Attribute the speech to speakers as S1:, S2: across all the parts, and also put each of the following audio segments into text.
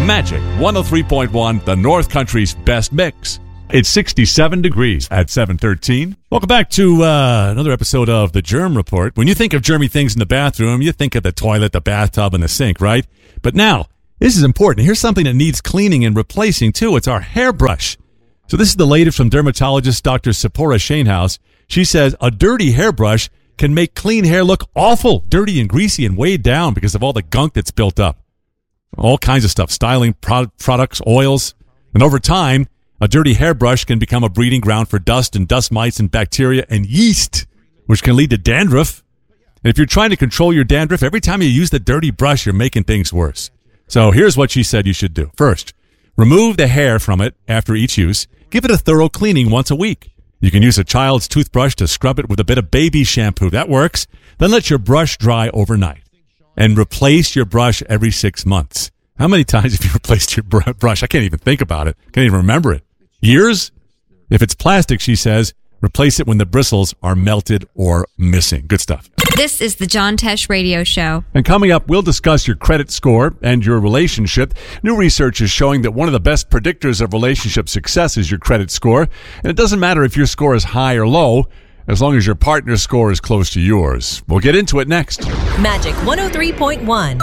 S1: Magic 103.1, the North Country's best mix. It's 67 degrees at 7:13. Welcome back to another episode of The Germ Report. When you think of germy things in the bathroom, you think of the toilet, the bathtub, and the sink, right? But now, this is important. Here's something that needs cleaning and replacing, too. It's our hairbrush. So this is the latest from dermatologist Dr. Sephora Shanehouse. She says a dirty hairbrush can make clean hair look awful, dirty and greasy and weighed down because of all the gunk that's built up. All kinds of stuff, styling, products, oils. And over time, a dirty hairbrush can become a breeding ground for dust and dust mites and bacteria and yeast, which can lead to dandruff. And if you're trying to control your dandruff, every time you use the dirty brush, you're making things worse. So here's what she said you should do. First, remove the hair from it after each use. Give it a thorough cleaning once a week. You can use a child's toothbrush to scrub it with a bit of baby shampoo. That works. Then let your brush dry overnight. And replace your brush every 6 months. How many times have you replaced your brush? I can't even think about it. Can't even remember it. Years? If it's plastic, she says, replace it when the bristles are melted or missing. Good stuff.
S2: This is the John Tesh Radio Show.
S1: And coming up, we'll discuss your credit score and your relationship. New research is showing that one of the best predictors of relationship success is your credit score. And it doesn't matter if your score is high or low, as long as your partner's score is close to yours. We'll get into it next.
S3: Magic 103.1.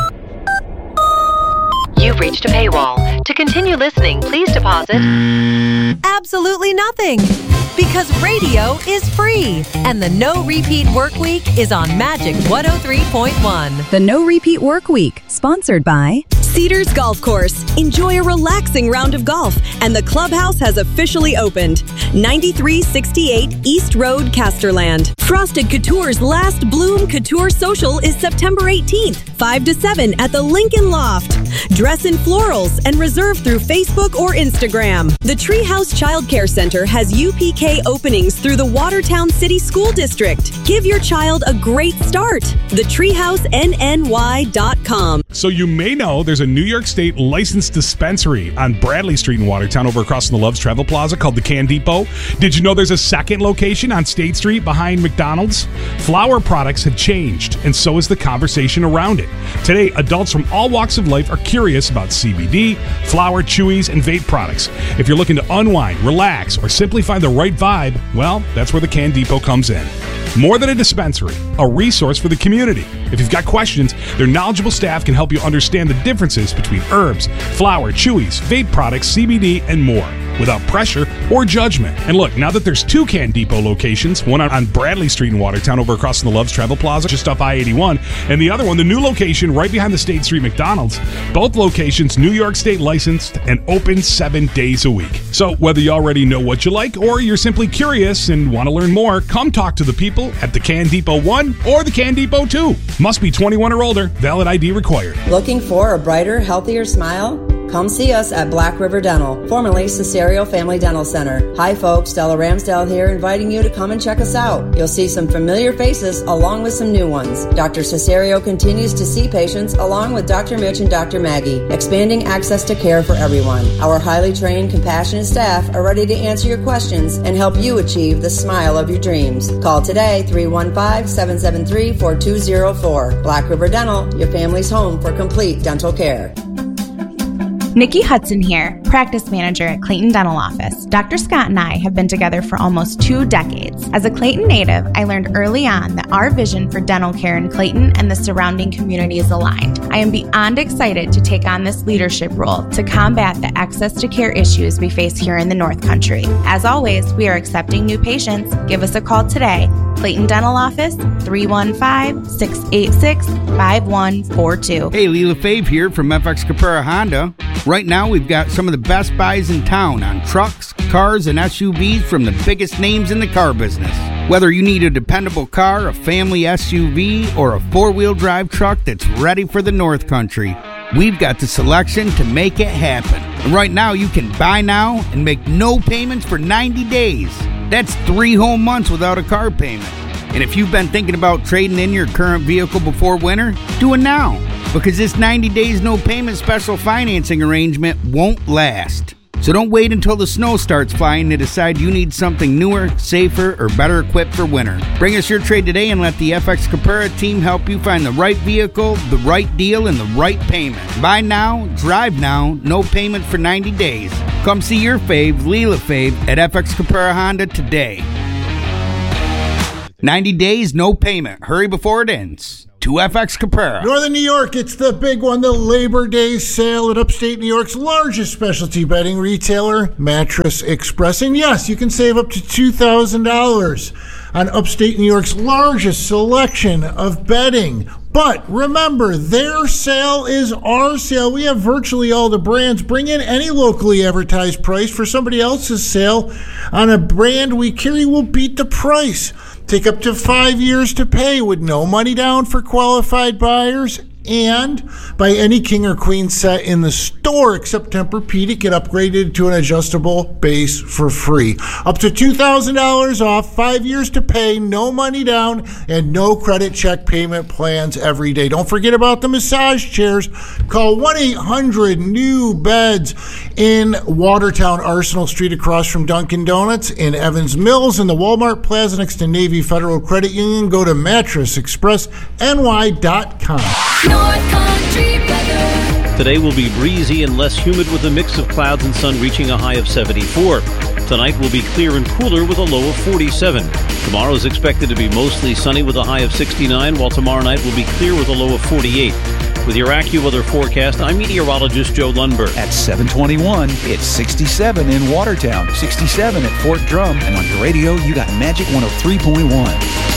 S4: You've reached a paywall. To continue listening, please deposit
S3: Absolutely nothing. Because radio is free. And the No Repeat Work Week is on Magic 103.1.
S5: The No Repeat Work Week, sponsored by
S6: Cedars Golf Course. Enjoy a relaxing round of golf, and the clubhouse has officially opened. 9368 East Road, Casterland. Frosted Couture's last Bloom Couture Social is September 18th, 5 to 7 at the Lincoln Loft. Dress in florals and reserve through Facebook or Instagram. The Treehouse Child Care Center has UPK openings through the Watertown City School District. Give your child a great start. TheTreehouseNNY.com.
S7: So you may know there's a New York State licensed dispensary on Bradley Street in Watertown over across from the Love's Travel Plaza called the Can Depot. Did you know there's a second location on State Street behind McDonald's? Flower products have changed, and so is the conversation around it. Today, adults from all walks of life are curious about CBD, flower, chewies, and vape products. If you're looking to unwind, relax, or simply find the right vibe, well, that's where the Can Depot comes in. More than a dispensary, a resource for the community. If you've got questions, their knowledgeable staff can help you understand the differences between herbs, flower, chewies, vape products, CBD, and more, without pressure or judgment. And look, now that there's two Can Depot locations, one on Bradley Street in Watertown over across from the Love's Travel Plaza, just off I-81, and the other one, the new location right behind the State Street McDonald's. Both locations New York State licensed and open 7 days a week. So whether you already know what you like or you're simply curious and want to learn more, come talk to the people at the Can Depot 1 or the Can Depot 2. Must be 21 or older. Valid ID required.
S8: Looking for a brighter, healthier smile? Come see us at Black River Dental, formerly Cesario Family Dental Center. Hi folks, Stella Ramsdale here, inviting you to come and check us out. You'll see some familiar faces along with some new ones. Dr. Cesario continues to see patients along with Dr. Mitch and Dr. Maggie, expanding access to care for everyone. Our highly trained, compassionate staff are ready to answer your questions and help you achieve the smile of your dreams. Call today, 315-773-4204. Black River Dental, your family's home for complete dental care.
S9: Nikki Hudson here, practice manager at Clayton Dental Office. Dr. Scott and I have been together for almost 2 decades. As a Clayton native, I learned early on that our vision for dental care in Clayton and the surrounding community is aligned. I am beyond excited to take on this leadership role to combat the access to care issues we face here in the North Country. As always, we are accepting new patients. Give us a call today. Clayton Dental Office, 315-686-5142.
S10: Hey, Leela Fave here from FX Caprera Honda. Right now, we've got some of the best buys in town on trucks, cars, and SUVs from the biggest names in the car business. Whether you need a dependable car, a family SUV, or a 4-wheel drive truck that's ready for the North Country, we've got the selection to make it happen. And right now, you can buy now and make no payments for 90 days. That's 3 whole months without a car payment. And if you've been thinking about trading in your current vehicle before winter, do it now. Because this 90 days no payment special financing arrangement won't last. So don't wait until the snow starts flying to decide you need something newer, safer, or better equipped for winter. Bring us your trade today and let the FX Capera team help you find the right vehicle, the right deal, and the right payment. Buy now, drive now, no payment for 90 days. Come see your fave, Leela Fave, at FX Capera Honda today. 90 days, no payment. Hurry before it ends. To FX Capera.
S11: Northern New York, it's the big one, the Labor Day sale at upstate New York's largest specialty bedding retailer, Mattress Express. And yes, you can save up to $2,000 on upstate New York's largest selection of bedding. But remember, their sale is our sale. We have virtually all the brands. Bring in any locally advertised price for somebody else's sale on a brand we carry will beat the price. Take up to 5 years to pay with no money down for qualified buyers. And buy any king or queen set in the store except Tempur-Pedic, get upgraded to an adjustable base for free. Up to $2,000 off, 5 years to pay, no money down, and no credit check payment plans every day. Don't forget about the massage chairs. Call 1-800-NEW-BEDS in Watertown, Arsenal Street across from Dunkin' Donuts, in Evans Mills, in the Walmart Plaza next to Navy Federal Credit Union. Go to mattressexpressny.com.
S12: North Country weather. Today will be breezy and less humid with a mix of clouds and sun reaching a high of 74. Tonight will be clear and cooler with a low of 47. Tomorrow is expected to be mostly sunny with a high of 69, while tomorrow night will be clear with a low of 48. With your AccuWeather forecast, I'm meteorologist Joe Lundberg.
S13: At 7:21, it's 67 in Watertown, 67 at Fort Drum, and on your radio, you got Magic 103.1.